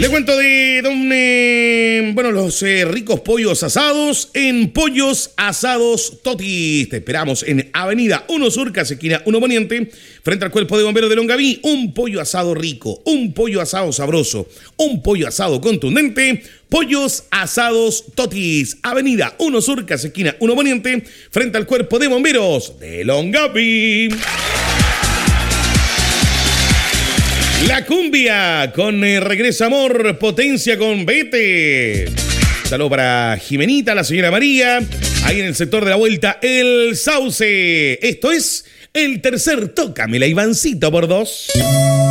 Le cuento de los ricos pollos asados en Pollos Asados Totis. Te esperamos en Avenida 1 Sur, casi esquina 1 Poniente, frente al Cuerpo de Bomberos de Longaví. Un pollo asado rico, un pollo asado sabroso, un pollo asado contundente. Pollos Asados Totis, Avenida 1 Sur, casi esquina 1 Poniente, frente al Cuerpo de Bomberos de Longaví. La cumbia con Regresa Amor, potencia con Vete. Saludos para Jimenita, la señora María, ahí en el sector de la Vuelta El Sauce. Esto es el tercer Tócamela, Ivancito por 2.